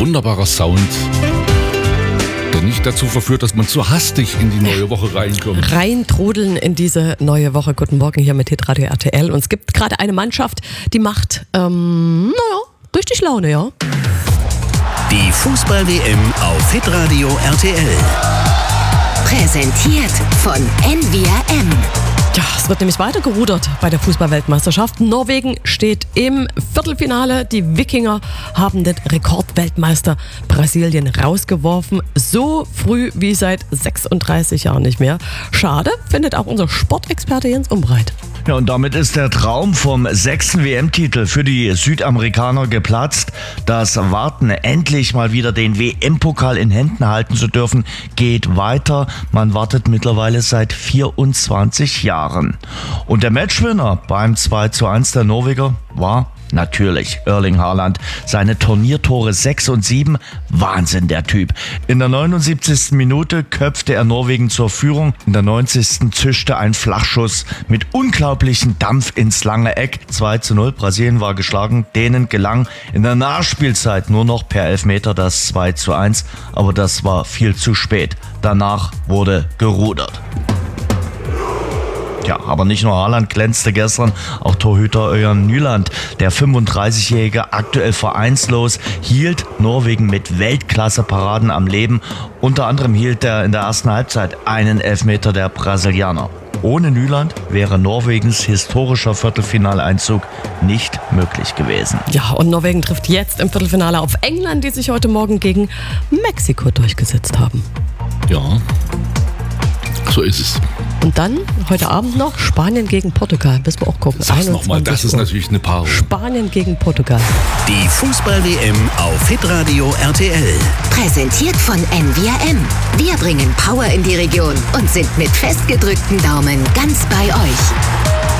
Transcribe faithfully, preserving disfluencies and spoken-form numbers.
wunderbarer Sound, der nicht dazu verführt, dass man zu hastig in die neue Woche reinkommt. Reintrudeln in diese neue Woche. Guten Morgen hier mit Hitradio R T L. Und es gibt gerade eine Mannschaft, die macht, ähm, naja, richtig Laune, ja. Die Fußball-W M auf Hitradio R T L. Präsentiert von N V R M. Ja, es wird nämlich weiter gerudert bei der Fußball-Weltmeisterschaft. Norwegen steht im Viertelfinale. Die Wikinger haben den Rekordweltmeister Brasilien rausgeworfen. So früh wie seit sechsunddreißig Jahren nicht mehr. Schade, findet auch unser Sportexperte Jens Umbreit. Ja, und damit ist der Traum vom sechsten W M-Titel für die Südamerikaner geplatzt. Das Warten, endlich mal wieder den W M-Pokal in Händen halten zu dürfen, geht weiter. Man wartet mittlerweile seit vierundzwanzig Jahren. Und der Matchwinner beim zwei zu eins der Norweger war natürlich Erling Haaland. Seine Turniertore sechs und sieben, Wahnsinn der Typ. In der neunundsiebzigsten Minute köpfte er Norwegen zur Führung. In der neunzigsten zischte ein Flachschuss mit unglaublichem Dampf ins lange Eck. zwei zu null, Brasilien war geschlagen. Denen gelang in der Nachspielzeit nur noch per Elfmeter das zwei zu eins. Aber das war viel zu spät. Danach wurde gerudert. Ja, aber nicht nur Haaland glänzte gestern, auch Torhüter Ørjan Nyland, der fünfunddreißigjährige, aktuell vereinslos, hielt Norwegen mit Weltklasse-Paraden am Leben. Unter anderem hielt er in der ersten Halbzeit einen Elfmeter der Brasilianer. Ohne Nyland wäre Norwegens historischer Viertelfinaleinzug nicht möglich gewesen. Ja, und Norwegen trifft jetzt im Viertelfinale auf England, die sich heute Morgen gegen Mexiko durchgesetzt haben. Ja, so ist es. Und dann, heute Abend noch, Spanien gegen Portugal. Müssen wir auch gucken. Sag's nochmal, das ist natürlich eine Paarung. Spanien gegen Portugal. Die Fußball-W M auf Hitradio R T L. Präsentiert von N V R M. Wir bringen Power in die Region und sind mit festgedrückten Daumen ganz bei euch.